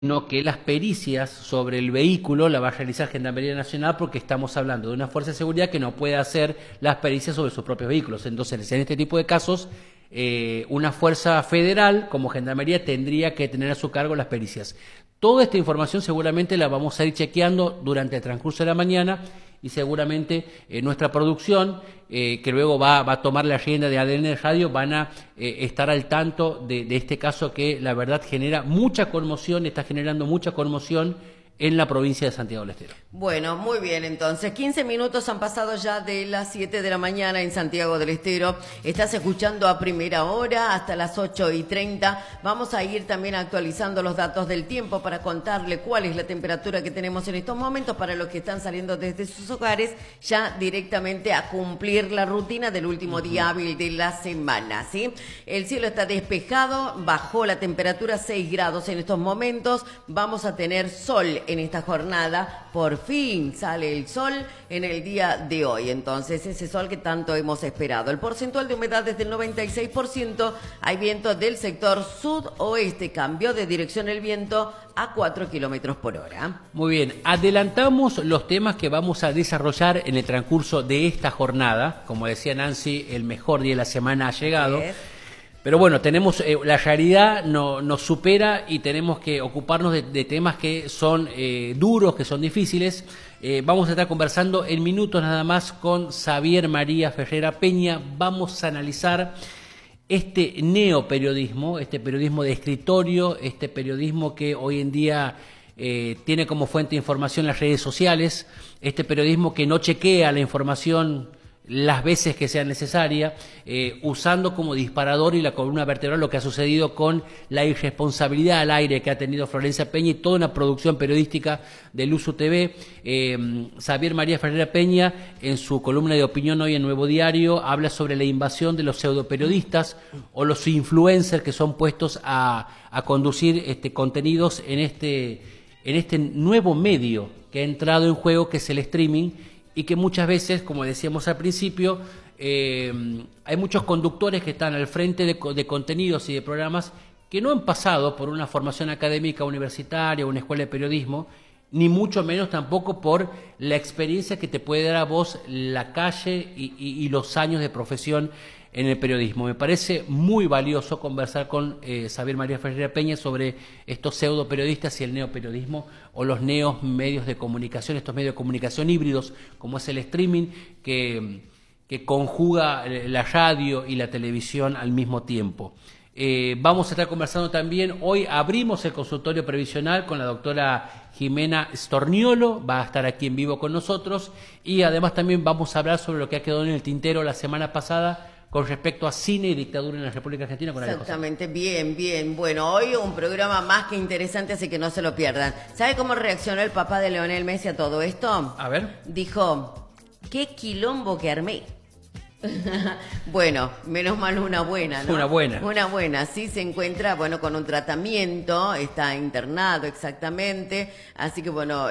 sino que las pericias sobre el vehículo la va a realizar Gendarmería Nacional, porque estamos hablando de una fuerza de seguridad que no puede hacer las pericias sobre sus propios vehículos. Entonces, en este tipo de casos, una fuerza federal como Gendarmería tendría que tener a su cargo las pericias. Toda esta información seguramente la vamos a ir chequeando durante el transcurso de la mañana, y seguramente nuestra producción, que luego va a tomar la rienda de ADN Radio, van a estar al tanto de este caso que la verdad genera mucha conmoción, está generando mucha conmoción en la provincia de Santiago del Estero. Bueno, muy bien, entonces 15 minutos han pasado ya de las 7 de la mañana en Santiago del Estero. Estás escuchando a primera hora hasta las 8:30. Vamos a ir también actualizando los datos del tiempo para contarle cuál es la temperatura que tenemos en estos momentos para los que están saliendo desde sus hogares ya directamente a cumplir la rutina del último día hábil de la semana, ¿sí? El cielo está despejado, bajó la temperatura 6 grados en estos momentos. Vamos a tener sol en esta jornada. Por fin sale el sol en el día de hoy, entonces ese sol que tanto hemos esperado. El porcentual de humedad es del 96%, hay viento del sector sudoeste, cambió de dirección el viento a 4 kilómetros por hora. Muy bien, adelantamos los temas que vamos a desarrollar en el transcurso de esta jornada. Como decía Nancy, el mejor día de la semana ha llegado. Pero bueno, tenemos la realidad nos supera y tenemos que ocuparnos de temas que son duros, que son difíciles. Vamos a estar conversando en minutos nada más con Xavier María Ferreira Peña. Vamos a analizar este neoperiodismo, este periodismo de escritorio, este periodismo que hoy en día tiene como fuente de información las redes sociales, este periodismo que no chequea la información las veces que sea necesaria, usando como disparador y la columna vertebral lo que ha sucedido con la irresponsabilidad al aire que ha tenido Florencia Peña y toda una producción periodística de Luzu TV. Xavier María Ferreira Peña, en su columna de opinión hoy en Nuevo Diario, habla sobre la invasión de los pseudoperiodistas o los influencers que son puestos a conducir contenidos en este nuevo medio que ha entrado en juego, que es el streaming, y que muchas veces, como decíamos al principio, hay muchos conductores que están al frente de contenidos y de programas que no han pasado por una formación académica universitaria o una escuela de periodismo, ni mucho menos tampoco por la experiencia que te puede dar a vos la calle y los años de profesión en el periodismo. Me parece muy valioso conversar con Xavier María Ferreira Peña sobre estos pseudo periodistas y el neoperiodismo o los neos medios de comunicación, estos medios de comunicación híbridos como es el streaming, que conjuga la radio y la televisión al mismo tiempo. Vamos a estar conversando también, hoy abrimos el consultorio previsional con la doctora Jimena Storniolo, va a estar aquí en vivo con nosotros, y además también vamos a hablar sobre lo que ha quedado en el tintero la semana pasada con respecto a cine y dictadura en la República Argentina. Con exactamente, bien, bien. Bueno, hoy un programa más que interesante, así que no se lo pierdan. ¿Sabe cómo reaccionó el papá de Lionel Messi a todo esto? A ver. Dijo, qué quilombo que armé. Bueno, menos mal una buena, ¿no? Una buena. Una buena, sí, se encuentra, bueno, con un tratamiento, está internado exactamente, así que bueno,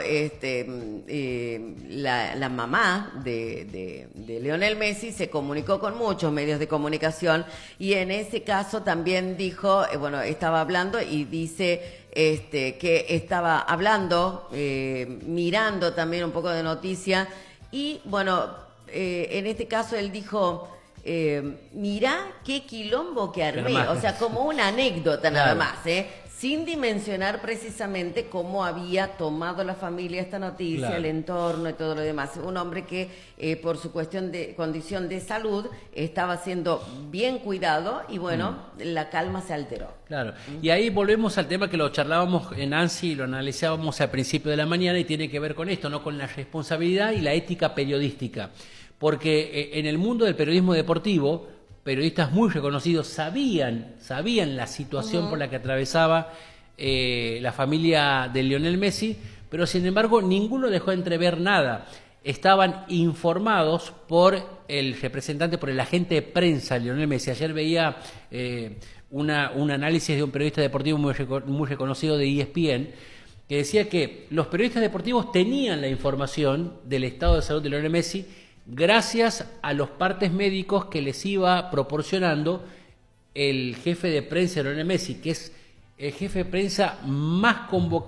la mamá de Lionel Messi se comunicó con muchos medios de comunicación y en ese caso también dijo, bueno, estaba hablando y dice que estaba hablando, mirando también un poco de noticia y bueno, en este caso él dijo, mirá qué quilombo que armé, o sea, como una anécdota nada más, sin dimensionar precisamente cómo había tomado la familia esta noticia, el entorno y todo lo demás. Un hombre que por su condición de salud estaba siendo bien cuidado y bueno, la calma se alteró. Claro, y ahí volvemos al tema que lo charlábamos en Nancy y lo analizábamos al principio de la mañana y tiene que ver con esto, ¿no? Con la responsabilidad y la ética periodística. Porque en el mundo del periodismo deportivo, periodistas muy reconocidos sabían la situación por la que atravesaba la familia de Lionel Messi, pero sin embargo ninguno dejó entrever nada. Estaban informados por el representante, por el agente de prensa de Lionel Messi. Ayer veía un análisis de un periodista deportivo muy reconocido de ESPN, que decía que los periodistas deportivos tenían la información del estado de salud de Lionel Messi gracias a los partes médicos que les iba proporcionando el jefe de prensa de Lionel Messi, que es el jefe de prensa más convocado